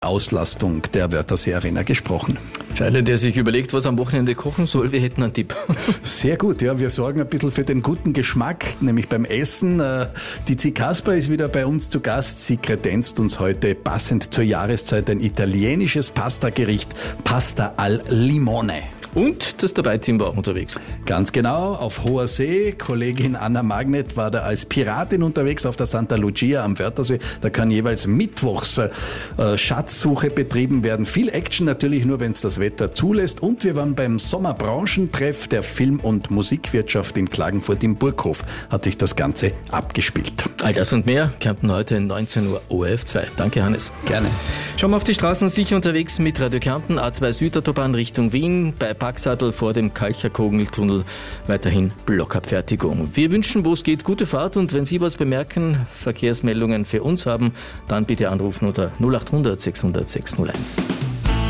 Auslastung der Wörthersee Arena gesprochen. Für alle, der sich überlegt, was am Wochenende kochen soll, wir hätten einen Tipp. Sehr gut, ja, wir sorgen ein bisschen für den guten Geschmack, nämlich beim Essen. Die Zi Kasper ist wieder bei uns zu Gast. Sie kredenzt uns heute passend zur Jahreszeit ein italienisches Pastagericht, Pasta al Limone. Und das Dabeiziehen war auch unterwegs. Ganz genau, auf hoher See. Kollegin Anna Magnet war da als Piratin unterwegs auf der Santa Lucia am Wörthersee. Da kann jeweils mittwochs Schatzsuche betrieben werden. Viel Action natürlich nur, wenn es das Wetter zulässt. Und wir waren beim Sommerbrauchentreff der Film- und Musikwirtschaft in Klagenfurt im Burghof. Hat sich das Ganze abgespielt. All das und mehr, Kärnten heute 19 Uhr ORF2. Danke, Hannes. Gerne. Schauen wir auf die Straßen, sicher unterwegs mit Radio Kärnten, A2 Südautobahn Richtung Wien, bei Paxadl vor dem Kalcher-Kogeltunnel weiterhin Blockabfertigung. Wir wünschen, wo es geht, gute Fahrt, und wenn Sie was bemerken, Verkehrsmeldungen für uns haben, dann bitte anrufen unter 0800 600 601.